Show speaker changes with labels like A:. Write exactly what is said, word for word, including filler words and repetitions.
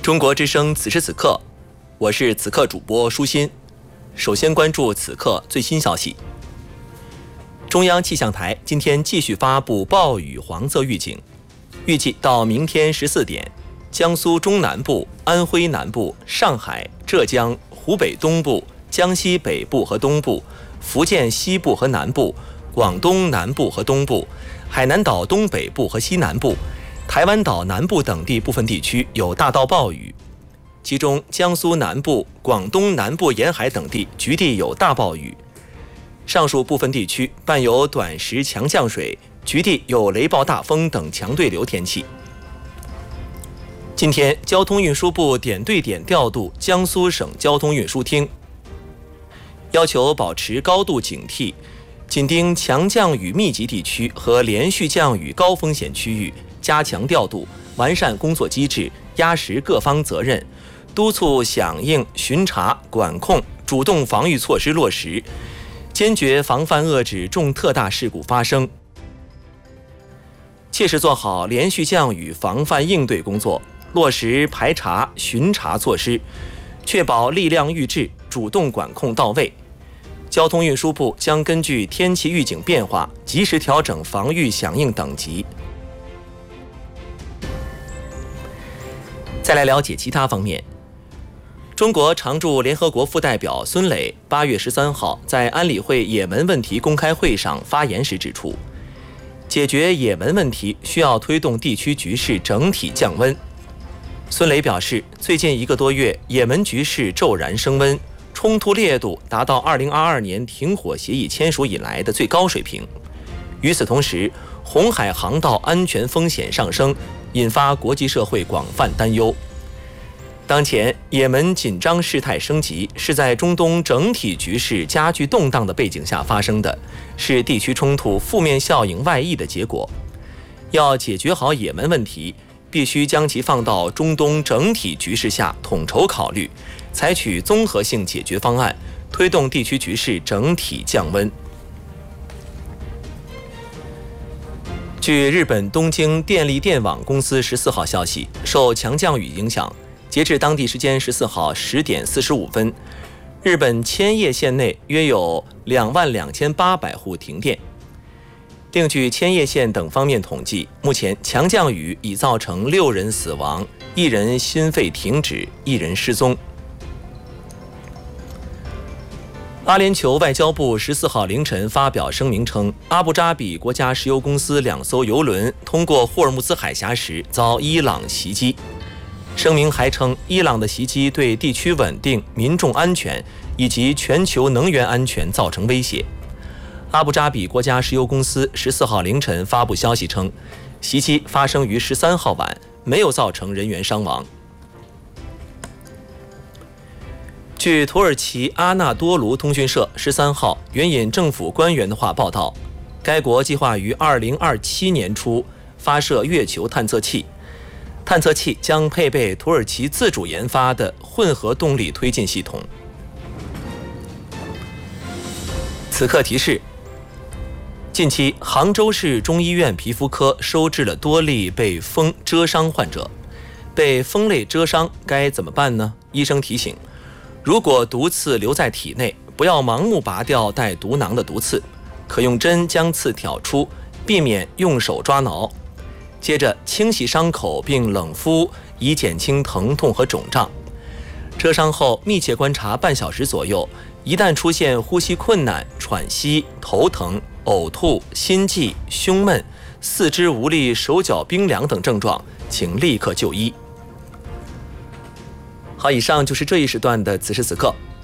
A: 中国之声此时此刻，我是此刻主播舒心。首先关注此刻最新消息。中央气象台今天继续发布暴雨黄色预警，预计到明天十四点，江苏中南部、安徽南部、上海、浙江、湖北东部、江西北部和东部、福建西部和南部、广东南部和东部、海南岛东北部和西南部、台湾岛南部等地部分地区有大到暴雨，其中江苏南部、广东南部沿海等地局地有大暴雨。上述部分地区伴有短时强降水，局地有雷暴大风等强对流天气。今天，交通运输部点对点调度江苏省交通运输厅，要求保持高度警惕，紧盯强降雨密集地区和连续降雨高风险区域，加强调度，完善工作机制，压实各方责任，督促响应、巡查、管控、主动防御措施落实，坚决防范遏制重特大事故发生，切实做好连续降雨防范应对工作，落实排查、巡查措施，确保力量预置、主动管控到位。交通运输部将根据天气预警变化，及时调整防御响应等级。再来了解其他方面。中国常驻联合国副代表孙磊八月十三号在安理会也门问题公开会上发言时指出，解决也门问题需要推动地区局势整体降温。孙磊表示，最近一个多月，也门局势骤然升温，冲突烈度达到二零二二年停火协议签署以来的最高水平。与此同时，红海航道安全风险上升，引发国际社会广泛担忧。当前，也门紧张事态升级是在中东整体局势加剧动荡的背景下发生的，是地区冲突负面效应外溢的结果。要解决好也门问题，必须将其放到中东整体局势下统筹考虑，采取综合性解决方案，推动地区局势整体降温。据日本东京电力电网公司十四号消息，受强降雨影响，截至当地时间十四号十点四十五分，日本千叶县内约有两万两千八百户停电。另据千叶县等方面统计，目前强降雨已造成六人死亡，一人心肺停止，一人失踪。阿联酋外交部十四号凌晨发表声明称，阿布扎比国家石油公司两艘油轮通过霍尔木兹海峡时遭伊朗袭击。声明还称，伊朗的袭击对地区稳定、民众安全以及全球能源安全造成威胁。阿布扎比国家石油公司十四号凌晨发布消息称，袭击发生于十三号晚，没有造成人员伤亡。据土耳其阿纳多卢通讯社十三号援引政府官员的话报道，该国计划于二零二七年初发射月球探测器。探测器将配备土耳其自主研发的混合动力推进系统。此刻提示：近期，杭州市中医院皮肤科收治了多例被风蛰伤患者。被风类蛰伤该怎么办呢？医生提醒，如果毒刺留在体内，不要盲目拔掉带毒囊的毒刺，可用针将刺挑出，避免用手抓挠。接着清洗伤口并冷敷，以减轻疼痛和肿胀。蛰伤后密切观察半小时左右，一旦出现呼吸困难、喘息、头疼、呕吐、心悸、胸闷、四肢无力、手脚冰凉等症状，请立刻就医。好，以上就是这一时段的此时此刻，